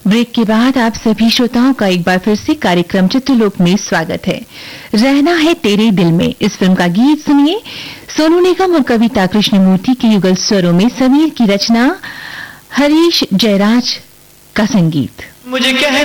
Break के बाद आप सभी श्रोताओं का एक बार फिर से कार्यक्रम चित्रलोक में स्वागत है। रहना है तेरे दिल में इस फिल्म का गीत सुनिए। सोनू निगम और कविता कृष्णमूर्ति के युगल स्वरों में समीर की रचना, हरीश जयराज का संगीत। मुझे